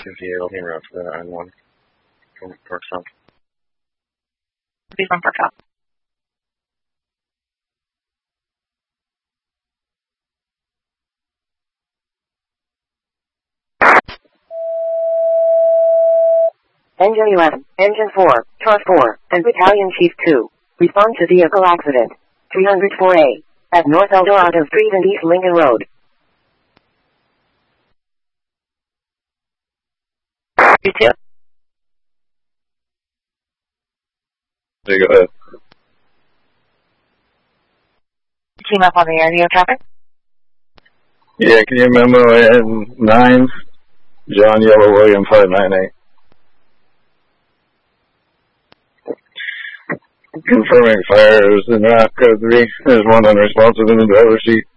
258 route to the N1 from Park South. Be from Park South. Engine 11, Engine 4, Truss 4, and Battalion Chief 2. Respond to vehicle accident. 304A. At North Eldorado Street and East Lincoln Road. You too. There you go ahead. Team up on the area of traffic. Yeah, can you memo in 9, John Yellow William 598. Confirming fires in Route Code 3. There's one unresponsive in the driver's seat.